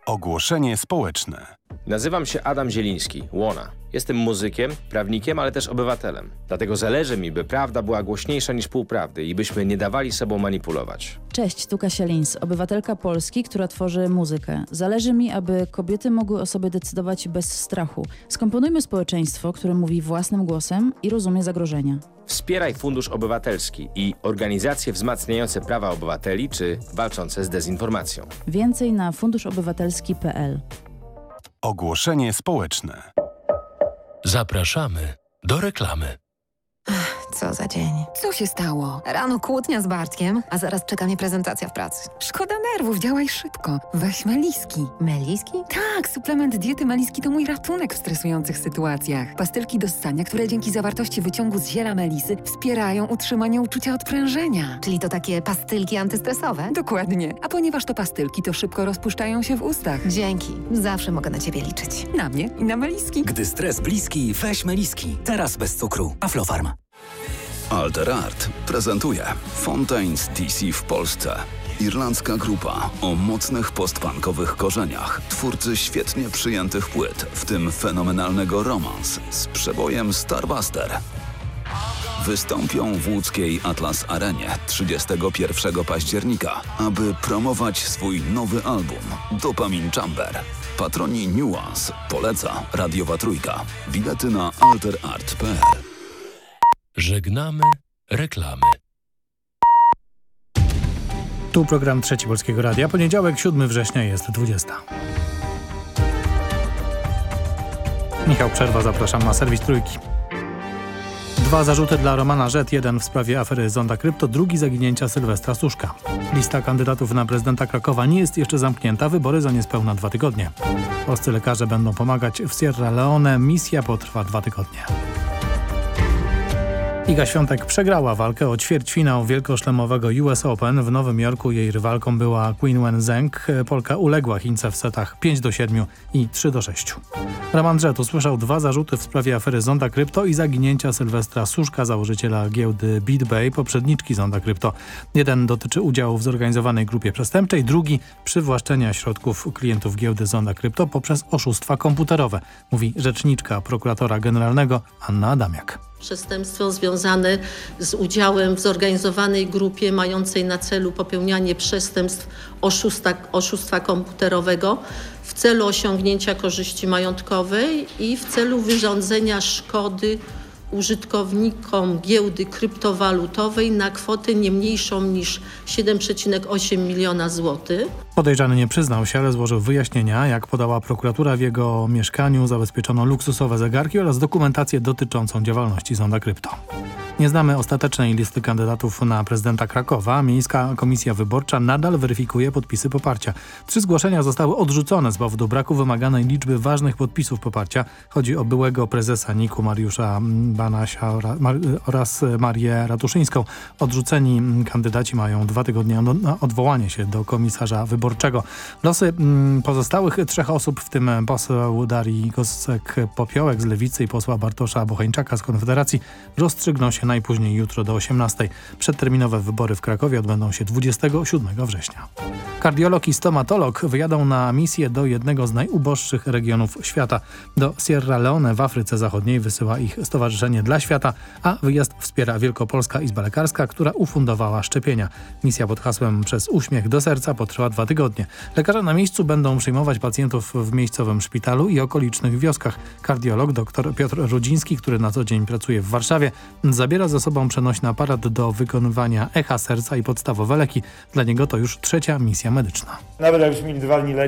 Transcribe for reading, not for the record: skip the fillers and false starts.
Ogłoszenie społeczne. Nazywam się Adam Zieliński, Łona. Jestem muzykiem, prawnikiem, ale też obywatelem. Dlatego zależy mi, by prawda była głośniejsza niż półprawdy i byśmy nie dawali sobą manipulować. Cześć, tu Kasia Lins, obywatelka Polski, która tworzy muzykę. Zależy mi, aby kobiety mogły o sobie decydować bez strachu. Skomponujmy społeczeństwo, które mówi własnym głosem i rozumie zagrożenia. Wspieraj Fundusz Obywatelski i organizacje wzmacniające prawa obywateli czy walczące z dezinformacją. Więcej na funduszobywatelski.pl. Ogłoszenie społeczne. Zapraszamy do reklamy. Co za dzień. Co się stało? Rano kłótnia z Bartkiem, a zaraz czeka mnie prezentacja w pracy. Szkoda nerwów, działaj szybko. Weź Meliski. Meliski? Tak, suplement diety Meliski to mój ratunek w stresujących sytuacjach. Pastylki do ssania, które dzięki zawartości wyciągu z ziela melisy wspierają utrzymanie uczucia odprężenia. Czyli to takie pastylki antystresowe? Dokładnie. A ponieważ to pastylki, to szybko rozpuszczają się w ustach. Dzięki. Zawsze mogę na ciebie liczyć. Na mnie i na Meliski. Gdy stres bliski, weź Meliski. Teraz bez cukru. Aflofarm. Alter Art prezentuje Fontaines DC w Polsce. Irlandzka grupa o mocnych postpunkowych korzeniach. Twórcy świetnie przyjętych płyt, w tym fenomenalnego Romance z przebojem Starbuster. Wystąpią w łódzkiej Atlas Arenie 31 października, aby promować swój nowy album Dopamine Chamber. Patroni Nuance poleca Radiowa Trójka. Bilety na alterart.pl. Żegnamy reklamy. Tu program Trzeci Polskiego Radia. Poniedziałek, 7 września jest 20. Michał Przerwa, zapraszam na serwis Trójki. 2 zarzuty dla Romana Rzet, jeden w sprawie afery Zonda Krypto, drugi zaginięcia Sylwestra Suszka. Lista kandydatów na prezydenta Krakowa nie jest jeszcze zamknięta, wybory za niespełna 2 tygodnie. Polscy lekarze będą pomagać w Sierra Leone, misja potrwa 2 tygodnie. Iga Świątek przegrała walkę o ćwierćfinał wielkoszlemowego US Open. W Nowym Jorku jej rywalką była Qin Wen Zheng. Polka uległa Chińce w setach 5-7 i 3-6. Roman Rzet usłyszał 2 zarzuty w sprawie afery Zonda Krypto i zaginięcia Sylwestra Suszka, założyciela giełdy BitBay, poprzedniczki Zonda Krypto. Jeden dotyczy udziału w zorganizowanej grupie przestępczej, drugi przywłaszczenia środków klientów giełdy Zonda Krypto poprzez oszustwa komputerowe, mówi rzeczniczka prokuratora generalnego Anna Adamiak. Przestępstwo związane z udziałem w zorganizowanej grupie mającej na celu popełnianie przestępstw oszustwa komputerowego w celu osiągnięcia korzyści majątkowej i w celu wyrządzenia szkody użytkownikom giełdy kryptowalutowej na kwotę nie mniejszą niż 7,8 miliona złotych. Podejrzany nie przyznał się, ale złożył wyjaśnienia. Jak podała prokuratura, w jego mieszkaniu zabezpieczono luksusowe zegarki oraz dokumentację dotyczącą działalności Zonda Krypto. Nie znamy ostatecznej listy kandydatów na prezydenta Krakowa. Miejska Komisja Wyborcza nadal weryfikuje podpisy poparcia. 3 zgłoszenia zostały odrzucone z powodu braku wymaganej liczby ważnych podpisów poparcia. Chodzi o byłego prezesa NIK-u Mariusza Banasia oraz Marię Ratuszyńską. Odrzuceni kandydaci mają 2 tygodnie na odwołanie się do komisarza wyborczego. Losy pozostałych 3 osób, w tym poseł Darii Gosek-Popiołek z Lewicy i posła Bartosza Bocheńczaka z Konfederacji, rozstrzygną się najpóźniej jutro do 18. Przedterminowe wybory w Krakowie odbędą się 27 września. Kardiolog i stomatolog wyjadą na misję do jednego z najuboższych regionów świata. Do Sierra Leone w Afryce Zachodniej wysyła ich Stowarzyszenie dla Świata, a wyjazd wspiera Wielkopolska Izba Lekarska, która ufundowała szczepienia. Misja pod hasłem Przez uśmiech do serca potrwa 2 tygodnie. Lekarze na miejscu będą przyjmować pacjentów w miejscowym szpitalu i okolicznych wioskach. Kardiolog dr Piotr Rudziński, który na co dzień pracuje w Warszawie, zabiera ze sobą przenośny aparat do wykonywania echa serca i podstawowe leki. Dla niego to już 3. misja medyczna. Nawet jakbyśmy mieli 2 dni